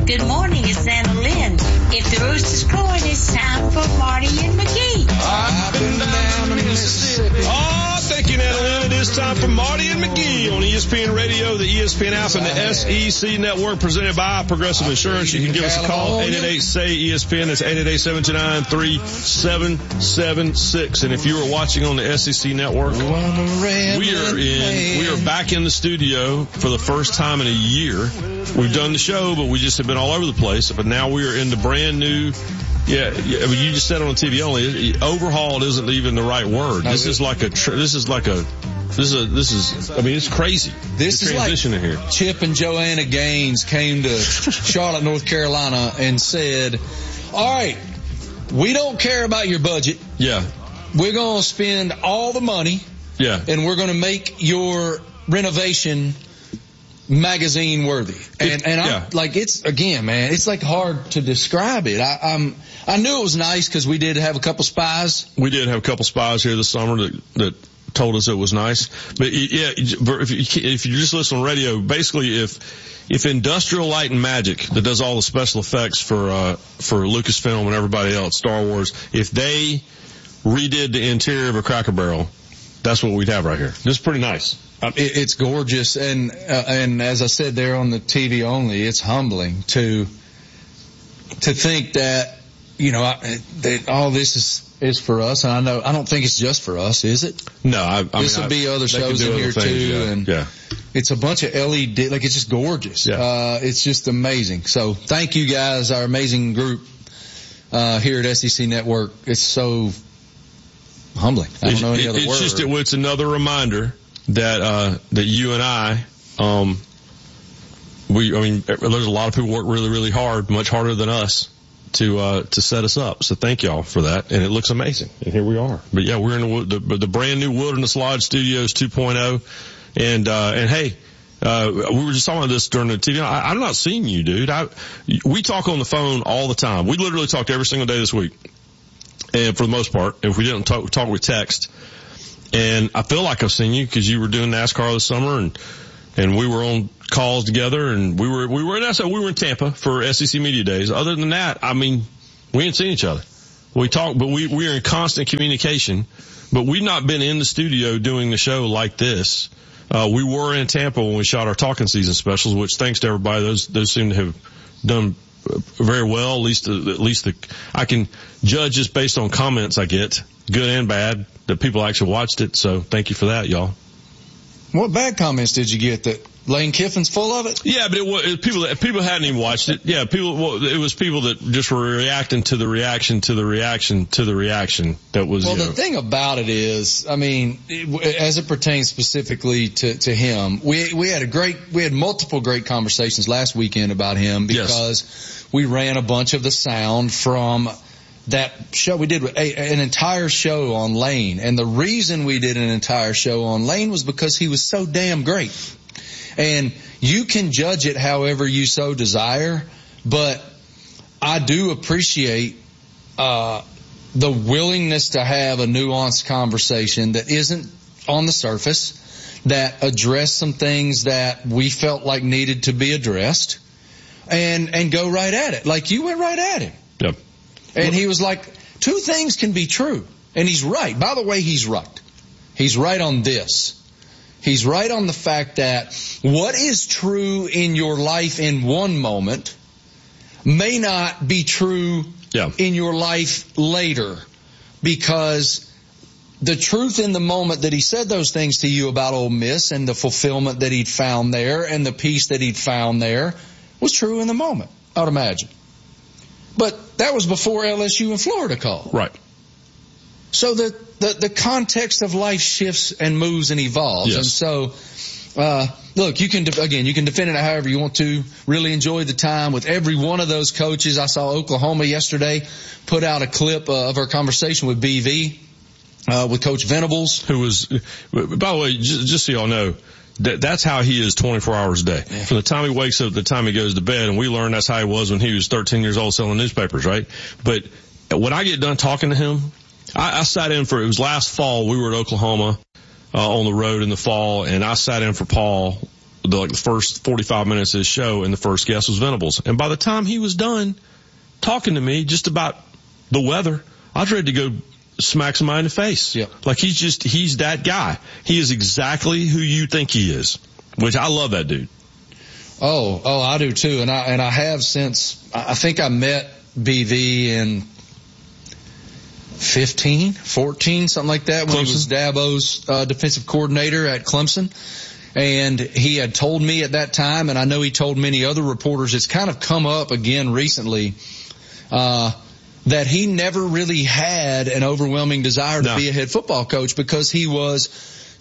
Good morning, it's Anna Lynn. If the rooster's crowing, it's time for Marty and McGee. I've been down to Mississippi. Oh, thank you, Anna Lynn. It is time for Marty and McGee on ESPN Radio, the ESPN app, and the SEC Network, presented by Progressive Insurance. You can give us a call, 888-SAY-ESPN. That's 888-729-3776. And if you are watching on the SEC Network, we are back in the studio for the first time in a year. We've done the show, but we just have been all over the place. But now we are in the brand new. Yeah, I mean, you just said on TV only. Overhauled isn't even the right word. This is I mean, it's crazy. This is like here. Chip and Joanna Gaines came to Charlotte, North Carolina and said, all right, we don't care about your budget. Yeah. We're going to spend all the money. Yeah. And we're going to make your renovation magazine worthy. And I'm like, it's, again, man, it's like hard to describe it. I knew it was nice because we did have a couple spies. We did have a couple spies here this summer that told us it was nice. But yeah, if you just listen on radio, basically if Industrial Light and Magic, that does all the special effects for Lucasfilm and everybody else, Star Wars, if they redid the interior of a Cracker Barrel, that's what we'd have right here. This is pretty nice. It's gorgeous, and as I said there on the TV only, it's humbling to think that, you know, that all this is for us. And I don't think it's just for us, is it? No, this will be other shows in here too, yeah. It's a bunch of LED, like it's just gorgeous. Yeah. It's just amazing. So thank you guys, our amazing group here at SEC Network. It's so humbling. I don't know any other word. It's another reminder that you and I, there's a lot of people work really, really hard, much harder than us to set us up. So thank y'all for that. And it looks amazing. And here we are. But yeah, we're in the brand new Wilderness Lodge Studios 2.0. And hey, we were just talking about this during the TV. I'm not seeing you, dude. We talk on the phone all the time. We literally talked every single day this week. And for the most part, if we didn't talk with text. And I feel like I've seen you because you were doing NASCAR this summer and we were on calls together and we were in Tampa for SEC Media Days. Other than that, I mean, we ain't seen each other. We talk, but we are in constant communication, but we've not been in the studio doing the show like this. We were in Tampa when we shot our Talking Season specials, which thanks to everybody, those seem to have done very well. At least I can judge just based on comments I get, good and bad, that people actually watched it. So thank you for that, y'all. What bad comments did you get? That Lane Kiffin's full of it? Yeah, but it was people hadn't even watched it. Yeah, it was people that just were reacting to the reaction to the reaction to the reaction. That was. Well, the thing about it is, I mean, as it pertains specifically to him, we had multiple great conversations last weekend about him because we ran a bunch of the sound from that show. We did an entire show on Lane, and the reason we did an entire show on Lane was because he was so damn great. And you can judge it however you so desire, but I do appreciate the willingness to have a nuanced conversation that isn't on the surface, that addressed some things that we felt like needed to be addressed, and go right at it. Like you went right at him. Yep. And he was like, two things can be true. And he's right. By the way, he's right. He's right on this. He's right on the fact that what is true in your life in one moment may not be true in your life later, because the truth in the moment that he said those things to you about Ole Miss and the fulfillment that he'd found there and the peace that he'd found there was true in the moment, I would imagine. But that was before LSU and Florida called. Right. So the context of life shifts and moves and evolves. Yes. And so, look, you can defend it however you want to. Really enjoyed the time with every one of those coaches. I saw Oklahoma yesterday put out a clip of our conversation with BV, with Coach Venables. Who was, by the way, just so y'all know, that's how he is 24 hours a day. Yeah. From the time he wakes up to the time he goes to bed, and we learned that's how he was when he was 13 years old selling newspapers, right? But when I get done talking to him, I sat in it was last fall, we were at Oklahoma, on the road in the fall, and I sat in for Paul the first 45 minutes of his show, and the first guest was Venables. And by the time he was done talking to me just about the weather, I was ready to go smack somebody in the face. Yep. Like he's that guy. He is exactly who you think he is, which I love that dude. Oh, I do too. And I have since, I think I met BV in 15, 14, something like that, when Clemson. He was Dabo's defensive coordinator at Clemson. And he had told me at that time, and I know he told many other reporters, it's kind of come up again recently, that he never really had an overwhelming desire to be a head football coach because he was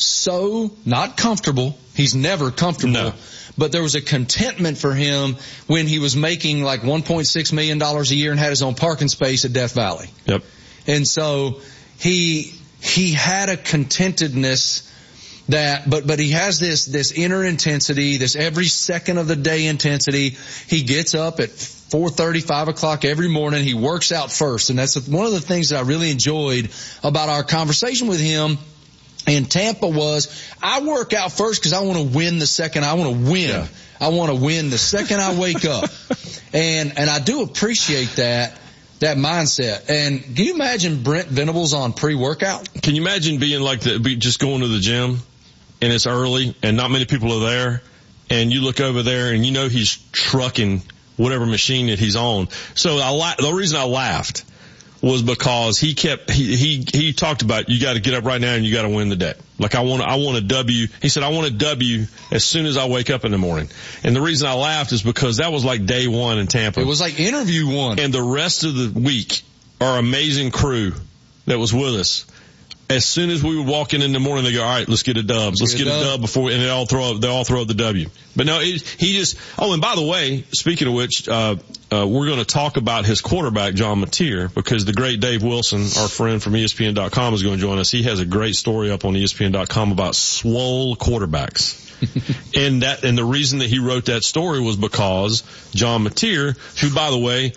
so not comfortable. He's never comfortable. No. But there was a contentment for him when he was making like $1.6 million a year and had his own parking space at Death Valley. Yep. And so he had a contentedness that, but he has this inner intensity, this every second of the day intensity. He gets up at 4:30, 5 o'clock every morning. He works out first. And that's one of the things that I really enjoyed about our conversation with him in Tampa was I work out first because I want to win the second. I want to win. Yeah. I want to win the second I wake up. And I do appreciate that mindset. And can you imagine Brent Venables on pre-workout? Can you imagine being like just going to the gym and it's early and not many people are there and you look over there and you know he's trucking whatever machine that he's on. So the reason I laughed was because he talked about you got to get up right now and you got to win the day. Like I want a W. He said I want a W as soon as I wake up in the morning. And the reason I laughed is because that was like day one in Tampa. It was like interview one. And the rest of the week, our amazing crew that was with us, as soon as we would walk in the morning, they go, all right, let's get a dub. Let's get a dub before, and they all throw up the W. But no, and by the way, speaking of which, we're going to talk about his quarterback, John Mateer, because the great Dave Wilson, our friend from ESPN.com, is going to join us. He has a great story up on ESPN.com about swole quarterbacks. and the reason that he wrote that story was because John Mateer, who, by the way,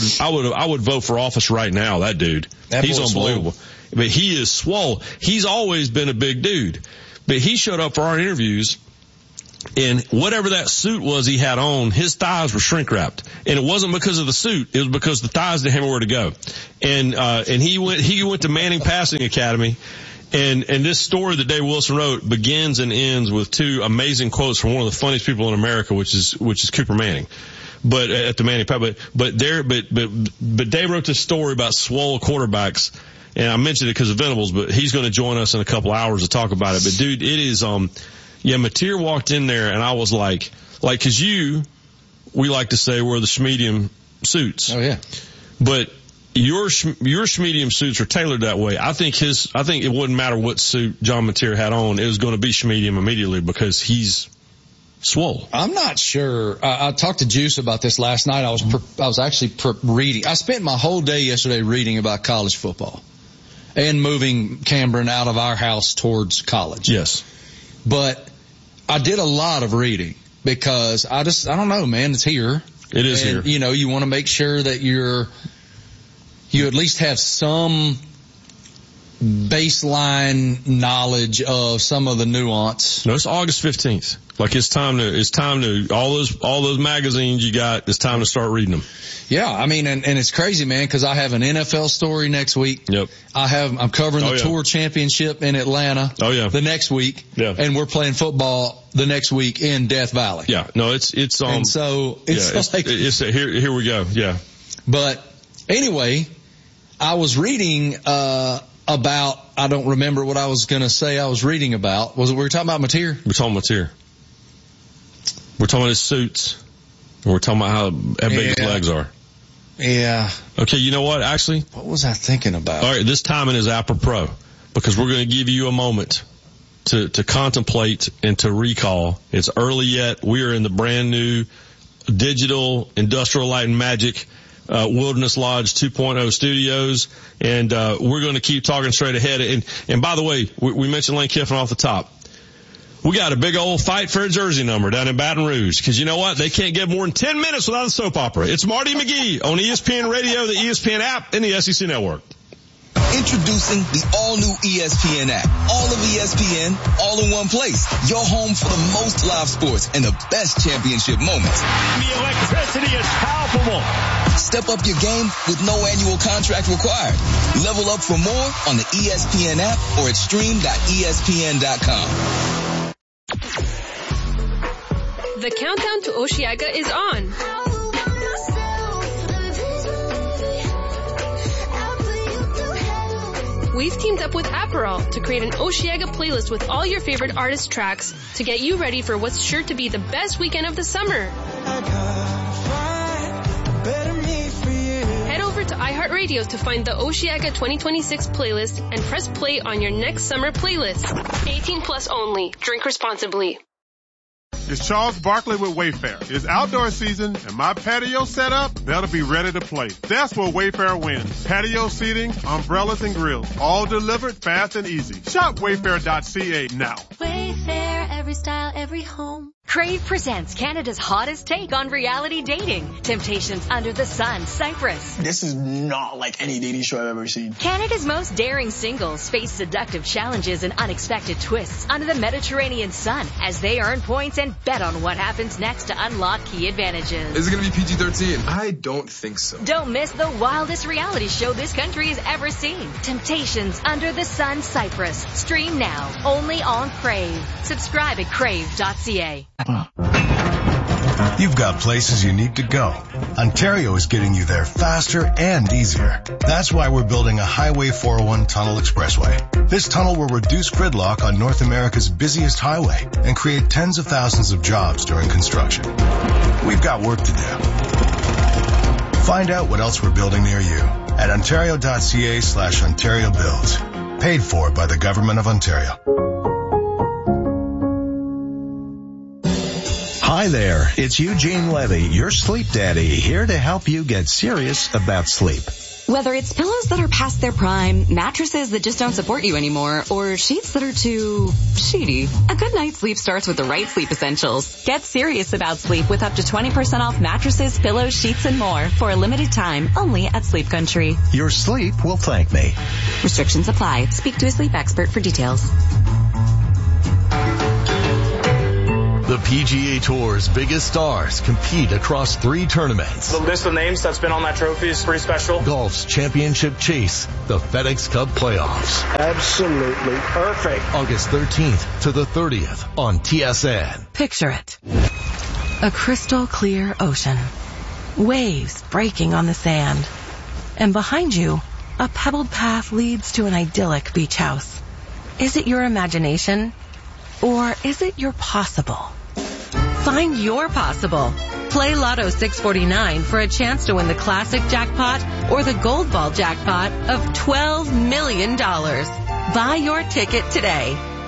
I would vote for office right now. That dude, he's unbelievable. Swole. But he is swole. He's always been a big dude. But he showed up for our interviews, and whatever that suit was he had on, his thighs were shrink wrapped. And it wasn't because of the suit. It was because the thighs didn't have anywhere to go. And he went to Manning Passing Academy. And this story that Dave Wilson wrote begins and ends with two amazing quotes from one of the funniest people in America, which is Cooper Manning. But at the Manning, but Dave wrote this story about swole quarterbacks. And I mentioned it because of Venables, but he's going to join us in a couple hours to talk about it. But dude, it is, Mateer walked in there and I was like, cause we like to say we're the schmedium suits. Oh yeah. But your schmedium suits are tailored that way. I think it wouldn't matter what suit John Mateer had on. It was going to be schmedium immediately because he's swole. I'm not sure. I talked to Juice about this last night. I was actually reading. I spent my whole day yesterday reading about college football and moving Cameron out of our house towards college. Yes. But I did a lot of reading because I don't know, man, it's here. It is here. You know, you want to make sure that you at least have some baseline knowledge of some of the nuance. No, it's August 15th. Like it's time to all those magazines you got, it's time to start reading them. Yeah, I mean, and it's crazy, man, because I have an NFL story next week. Yep. I'm covering the Tour Championship in Atlanta. Oh yeah. The next week. Yeah. And we're playing football the next week in Death Valley. Yeah. No, and so here we go. Yeah. But anyway, I was reading, about, I don't remember what I was going to say I was reading about. We were talking about Mateer? We're talking Mateer. We're talking about his suits. And we're talking about how big his legs are. Yeah. Okay, you know what, actually? What was I thinking about? All right, this timing is apropos because we're going to give you a moment to contemplate and to recall. It's early yet. We are in the brand new digital Industrial Light and Magic Wilderness Lodge 2.0 studios, and we're going to keep talking straight ahead. And by the way, we mentioned Lane Kiffin off the top. We got a big old fight for a jersey number down in Baton Rouge, because you know what? They can't get more than 10 minutes without a soap opera. It's Marty McGee on ESPN Radio, the ESPN app, and the SEC Network. Introducing the all-new ESPN app. All of ESPN, all in one place. Your home for the most live sports and the best championship moments. The electricity is palpable. Step up your game with no annual contract required. Level up for more on the ESPN app or at stream.espn.com. The countdown to Osheaga is on. We've teamed up with Aperol to create an Osheaga playlist with all your favorite artist tracks to get you ready for what's sure to be the best weekend of the summer. Head over to iHeartRadio to find the Osheaga 2026 playlist and press play on your next summer playlist. 18 plus only. Drink responsibly. It's Charles Barkley with Wayfair. It's outdoor season, and my patio setup better be ready to play. That's where Wayfair wins. Patio seating, umbrellas, and grills. All delivered fast and easy. Shop Wayfair.ca now. Wayfair, every style, every home. Crave presents Canada's hottest take on reality dating. Temptations Under the Sun, Cyprus. This is not like any dating show I've ever seen. Canada's most daring singles face seductive challenges and unexpected twists under the Mediterranean sun as they earn points and bet on what happens next to unlock key advantages. Is it going to be PG-13? I don't think so. Don't miss the wildest reality show this country has ever seen. Temptations Under the Sun, Cyprus. Stream now, only on Crave. Subscribe at crave.ca. You've got places you need to go. Ontario is getting you there faster and easier. That's why we're building a Highway 401 Tunnel Expressway. This tunnel will reduce gridlock on North America's busiest highway and create tens of thousands of jobs during construction. We've got work to do. Find out what else we're building near you at ontario.ca/Ontario Builds. Paid for by the Government of Ontario. Hi there, it's Eugene Levy, your sleep daddy, here to help you get serious about sleep. Whether it's pillows that are past their prime, mattresses that just don't support you anymore, or sheets that are too sheety, a good night's sleep starts with the right sleep essentials. Get serious about sleep with up to 20% off mattresses, pillows, sheets, and more for a limited time only at Sleep Country. Your sleep will thank me. Restrictions apply. Speak to a sleep expert for details. The PGA Tour's biggest stars compete across 3 tournaments. The list of names that's been on that trophy is pretty special. Golf's championship chase, the FedEx Cup playoffs. Absolutely perfect. August 13th to the 30th on TSN. Picture it. A crystal clear ocean. Waves breaking on the sand. And behind you, a pebbled path leads to an idyllic beach house. Is it your imagination? Or is it your possible? Find your possible. Play Lotto 649 for a chance to win the classic jackpot or the gold ball jackpot of $12 million. Buy your ticket today